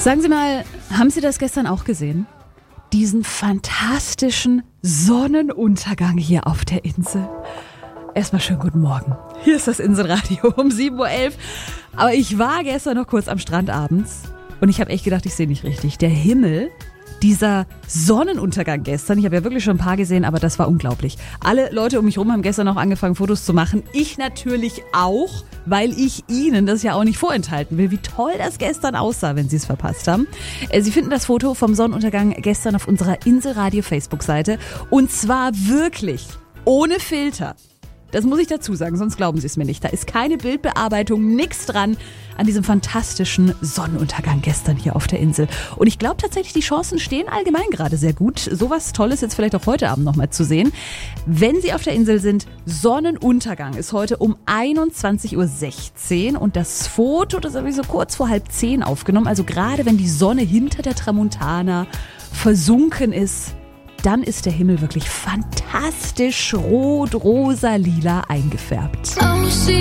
Sagen Sie mal, haben Sie das gestern auch gesehen? Diesen fantastischen Sonnenuntergang hier auf der Insel. Erstmal schönen guten Morgen. Hier ist das Inselradio um 7:11 Uhr. Aber ich war gestern noch kurz am Strand abends und ich habe echt gedacht, ich sehe nicht richtig. Der Himmel, dieser Sonnenuntergang gestern, ich habe ja wirklich schon ein paar gesehen, aber das war unglaublich. Alle Leute um mich rum haben gestern auch angefangen, Fotos zu machen. Ich natürlich auch, weil ich Ihnen das ja auch nicht vorenthalten will, wie toll das gestern aussah, wenn Sie es verpasst haben. Sie finden das Foto vom Sonnenuntergang gestern auf unserer Inselradio Facebook-Seite und zwar wirklich ohne Filter. Das muss ich dazu sagen, sonst glauben Sie es mir nicht. Da ist keine Bildbearbeitung, nichts dran an diesem fantastischen Sonnenuntergang gestern hier auf der Insel. Und ich glaube tatsächlich, die Chancen stehen allgemein gerade sehr gut, sowas Tolles jetzt vielleicht auch heute Abend nochmal zu sehen. Wenn Sie auf der Insel sind, Sonnenuntergang ist heute um 21:16 Uhr und das Foto, das habe ich so kurz vor 9:30 aufgenommen. Also gerade wenn die Sonne hinter der Tramontana versunken ist, dann ist der Himmel wirklich fantastisch rot, rosa, lila eingefärbt.